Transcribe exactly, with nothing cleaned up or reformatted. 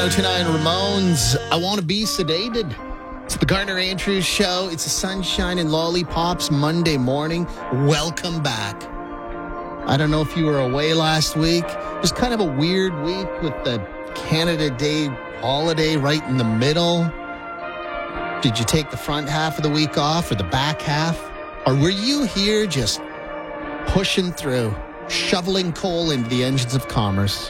Tonight, Ramones, I Want to Be Sedated. It's the Gardner Andrews Show. It's a Sunshine and Lollipops Monday morning. Welcome back. I don't know if you were away last week. It was kind of a weird week with the Canada Day holiday right in the middle. Did you take the front half of the week off or the back half? Or were you here just pushing through, shoveling coal into the engines of commerce?